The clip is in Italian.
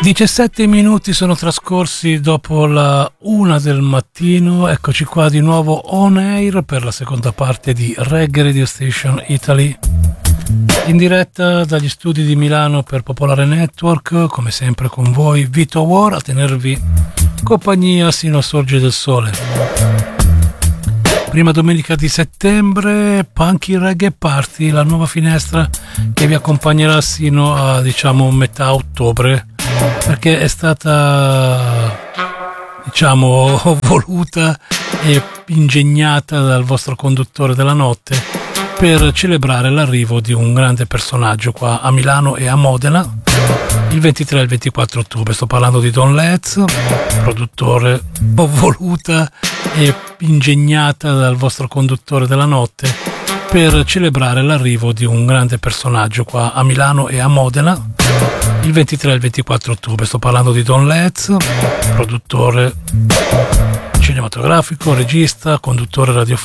17 minuti sono trascorsi dopo la 1 del mattino, eccoci qua di nuovo on air per la seconda parte di Reggae Radio Station Italy, in diretta dagli studi di Milano per Popolare Network, come sempre con voi Vito War a tenervi compagnia sino al sorgere del sole. Prima domenica di settembre, Punky Reggae Party, la nuova finestra che vi accompagnerà sino a metà ottobre, perché è stata voluta e ingegnata dal vostro conduttore della notte per celebrare l'arrivo di un grande personaggio qua a Milano e a Modena il 23 e il 24 ottobre. Sto parlando di Don Letts, produttore, voluta e ingegnata dal vostro conduttore della notte per celebrare l'arrivo di un grande personaggio qua a Milano e a Modena il 23 e il 24 ottobre. Sto parlando di Don Letts, produttore cinematografico, regista, conduttore radiofonico,